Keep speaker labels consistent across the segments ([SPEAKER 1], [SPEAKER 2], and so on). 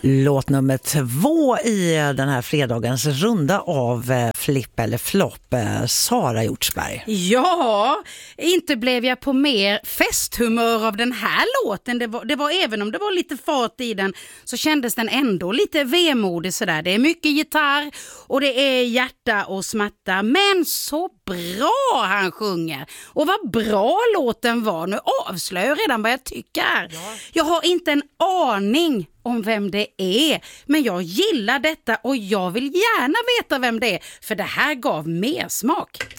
[SPEAKER 1] Låt nummer 2 i den här fredagens runda av Flipp eller Flopp, Sara Hjortsberg.
[SPEAKER 2] Ja, inte blev jag på mer festhumör av den här låten. Det var även om det var lite fart i den så kändes den ändå lite vemodig sådär. Det är mycket gitarr och det är hjärta och smärta, men så bra han sjunger. Och vad bra låten var. Nu avslöjar jag redan vad jag tycker. Ja. Jag har inte en aning om vem det är, men jag gillar detta och jag vill gärna veta vem det är, för det här gav mer smak.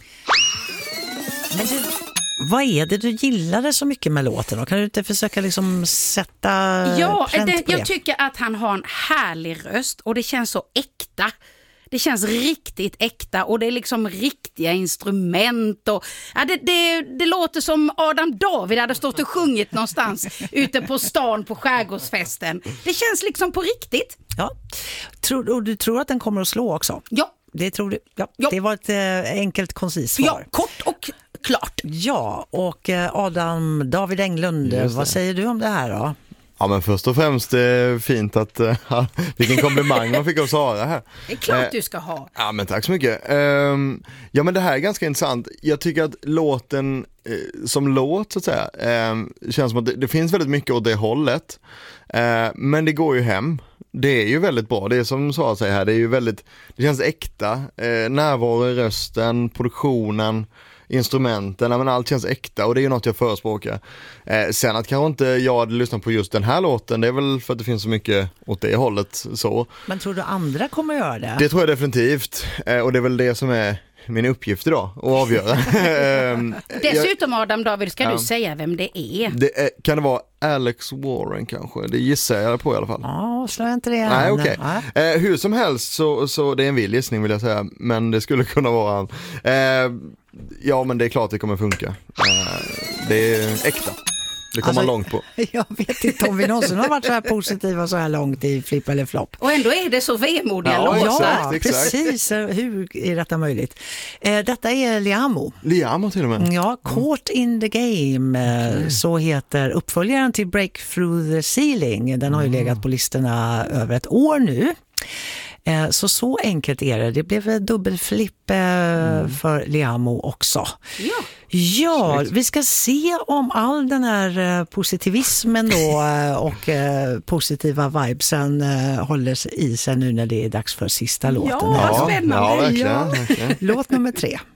[SPEAKER 1] Men du, vad är det du gillade så mycket med låten? Och kan du inte försöka liksom sätta pränt på det?
[SPEAKER 2] Jag tycker att han har en härlig röst och det känns så äkta. Det känns riktigt äkta och det är liksom riktiga instrument och ja, det låter som Adam David hade stått och sjungit någonstans ute på stan på skärgårdsfesten. Det känns liksom på riktigt.
[SPEAKER 1] Ja. Och du tror att den kommer att slå också?
[SPEAKER 2] Ja.
[SPEAKER 1] Det tror du? Ja. Det var ett enkelt koncist svar.
[SPEAKER 2] Ja, kort och klart.
[SPEAKER 1] Ja, och Adam David Englund, vad säger du om det här då?
[SPEAKER 3] Ja, men först och främst är det fint att vilken komplimang man fick av Sara här.
[SPEAKER 2] Det är klart du ska ha.
[SPEAKER 3] Ja, men tack så mycket. Ja, men det här är ganska intressant. Jag tycker att låten som låt så att säga känns som att det finns väldigt mycket åt det hållet. Men det går ju hem. Det är ju väldigt bra. Det är som Sara säger här, det är ju väldigt, det känns äkta. Närvaro i rösten, produktionen, instrumenten, men allt känns äkta och det är ju något jag förespråkar. Sen att kanske inte jag hade lyssnat på just den här låten, det är väl för att det finns så mycket åt det hållet så.
[SPEAKER 1] Men tror du andra kommer göra det?
[SPEAKER 3] Det tror jag definitivt, och det är väl det som är min uppgift idag att avgöra.
[SPEAKER 2] Dessutom Adam David, ska du säga vem det är?
[SPEAKER 3] Kan det vara Alex Warren kanske? Det gissar jag på i alla fall.
[SPEAKER 1] Ja, slår inte det.
[SPEAKER 3] Nej, okej. Hur som helst så det är en vild gissning vill jag säga, men det skulle kunna vara han. Ja, men det är klart det kommer funka. Det är äkta. Det kommer man långt på.
[SPEAKER 1] Jag vet inte om vi någonsin har varit så här positiva så här långt i Flipp eller Flopp.
[SPEAKER 2] Och ändå är det så vemodiga låtar.
[SPEAKER 1] Ja, precis. Hur är detta möjligt? Detta är Liamo.
[SPEAKER 3] Liamo till och med.
[SPEAKER 1] Ja, Caught in the Game. Så heter uppföljaren till Break Through the Ceiling. Den har ju legat på listorna över ett år nu. Så enkelt är det. Det blev dubbelflipp för Liamo också. Ja, vi ska se om all den här positivismen då och positiva vibesen håller i sig nu när det är dags för sista låten.
[SPEAKER 2] Ja, spännande.
[SPEAKER 3] Ja, verkligen.
[SPEAKER 1] Låt nummer 3.